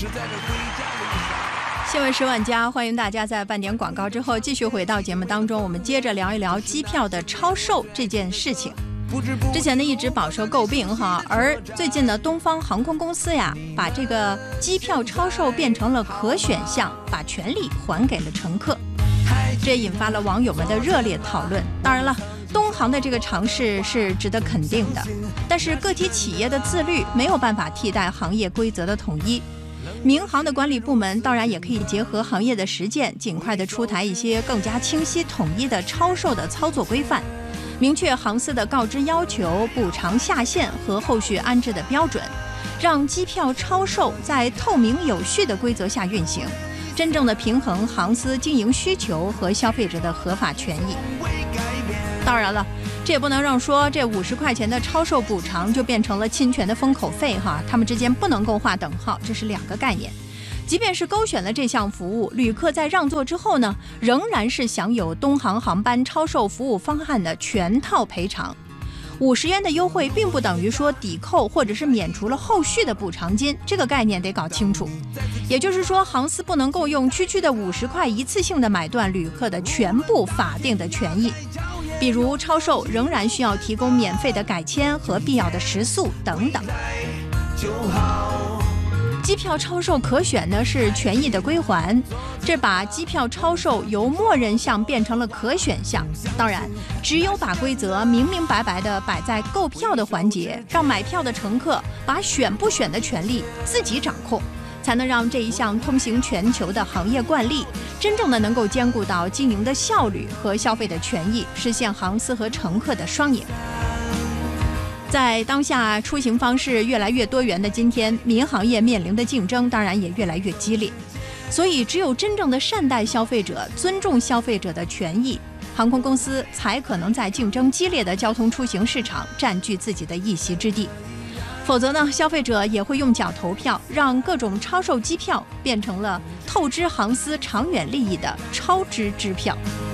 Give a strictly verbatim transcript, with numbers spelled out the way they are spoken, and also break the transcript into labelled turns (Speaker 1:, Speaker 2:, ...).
Speaker 1: 新闻十万加，欢迎大家在半点广告之后继续回到节目当中，我们接着聊一聊机票的超售这件事情。之前呢一直饱受诟病哈，而最近呢东方航空公司呀把这个机票超售变成了可选项，把权利还给了乘客，这引发了网友们的热烈讨论。当然了，东航的这个尝试是值得肯定的，但是个体企业的自律没有办法替代行业规则的统一。民航的管理部门当然也可以结合行业的实践，尽快的出台一些更加清晰统一的超售的操作规范，明确航司的告知要求、补偿下限和后续安置的标准，让机票超售在透明有序的规则下运行，真正的平衡航司经营需求和消费者的合法权益。当然了，这也不能让说这五十块钱的超售补偿就变成了侵权的封口费哈，他们之间不能够划等号，这是两个概念。即便是勾选了这项服务，旅客在让座之后呢，仍然是享有东航航班超售服务方案的全套赔偿。五十元的优惠并不等于说抵扣或者是免除了后续的补偿金，这个概念得搞清楚。也就是说，航司不能够用区区的五十块一次性的买断旅客的全部法定的权益。比如超售仍然需要提供免费的改签和必要的食宿等等。机票超售可选呢是权益的归还，这把机票超售由默认项变成了可选项。当然，只有把规则明明白白地摆在购票的环节，让买票的乘客把选不选的权利自己掌控，才能让这一项通行全球的行业惯例真正的能够兼顾到经营的效率和消费的权益，实现航司和乘客的双赢。在当下出行方式越来越多元的今天，民航业面临的竞争当然也越来越激烈，所以只有真正的善待消费者，尊重消费者的权益，航空公司才可能在竞争激烈的交通出行市场占据自己的一席之地。否则呢，消费者也会用脚投票，让各种超售机票变成了透支航司长远利益的超支支票。